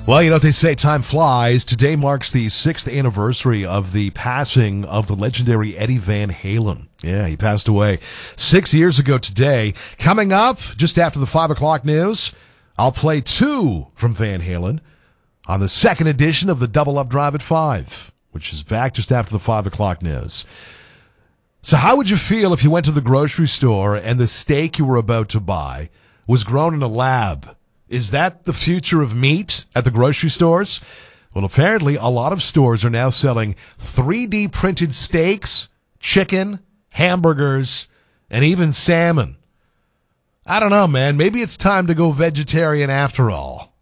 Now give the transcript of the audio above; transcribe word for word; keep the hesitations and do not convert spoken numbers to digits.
Well, you know what they say, time flies. Today marks the sixth anniversary of the passing of the legendary Eddie Van Halen. Yeah, he passed away six years ago today. Coming up, just after the five o'clock news, I'll play two from Van Halen on the second edition of the Double Up Drive at five, which is back just after the five o'clock news. So how would you feel if you went to the grocery store and the steak you were about to buy was grown in a lab? Is that the future of meat at the grocery stores? Well, apparently a lot of stores are now selling three D printed steaks, chicken, hamburgers, and even salmon. I don't know, man. Maybe it's time to go vegetarian after all.